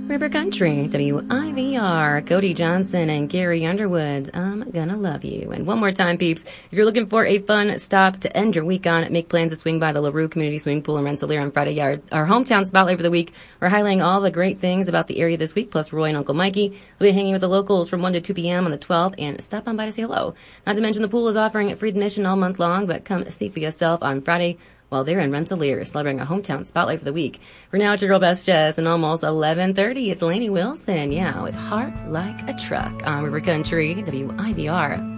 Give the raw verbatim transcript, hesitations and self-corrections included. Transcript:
River Country, W I V R, Cody Johnson and Gary Underwood's I'm Gonna Love You. And one more time, peeps, if you're looking for a fun stop to end your week on, make plans to swing by the LaRue Community Swimming Pool in Rensselaer on Friday. Our, our hometown spotlight for the week. We're highlighting all the great things about the area this week, plus Roy and Uncle Mikey. We'll be hanging with the locals from one to two p.m. on the twelfth, and stop on by to say hello. Not to mention the pool is offering free admission all month long, but come see for yourself on Friday while they're in Rensselaer, celebrating a hometown spotlight for the week. For now, it's your girl Best Jess, and almost eleven thirty, it's Lainey Wilson, yeah, with Heart Like a Truck on River Country, W I V R.